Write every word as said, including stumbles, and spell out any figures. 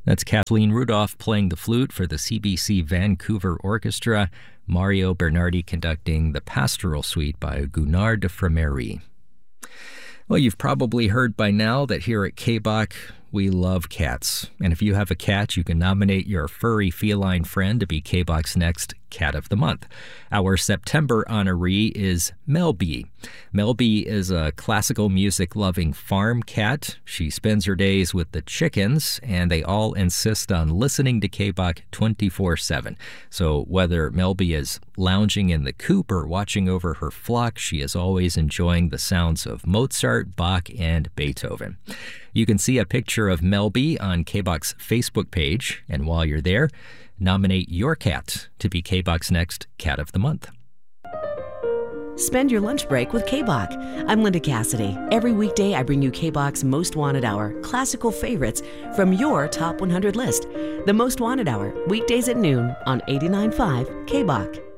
That's Kathleen Rudolph playing the flute for the C B C Vancouver Orchestra, Mario Bernardi conducting the Pastoral Suite by Gunnar de Framery. Well, you've probably heard by now that here at K B O C, we love cats. And if you have a cat, you can nominate your furry feline friend to be K B O C's next Cat of the Month. Our September honoree is Melby. Melby is a classical music-loving farm cat. She spends her days with the chickens, and they all insist on listening to K B O C twenty-four seven. So whether Melby is lounging in the coop or watching over her flock, she is always enjoying the sounds of Mozart, Bach, and Beethoven. You can see a picture of Melby on K B O C's Facebook page, and while you're there, nominate your cat to be K B O C's next Cat of the Month. Spend your lunch break with K B O C. I'm Linda Cassidy. Every weekday, I bring you K B O C's Most Wanted Hour, classical favorites from your top one hundred list. The Most Wanted Hour, weekdays at noon on eighty-nine point five K B O C.